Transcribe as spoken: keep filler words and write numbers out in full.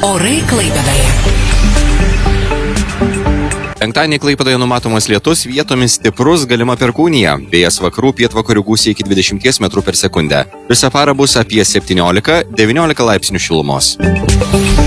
Orai Klaipėdoje. Penktadienį Klaipėdoje numatomas lietus, vietomis stiprus, galima perkūnija. Vėjas vakarų pietvakarių gūsiai iki dvidešimties metrų per sekundę. Visą parą bus apie septyniolika devyniolika laipsnių šilumos.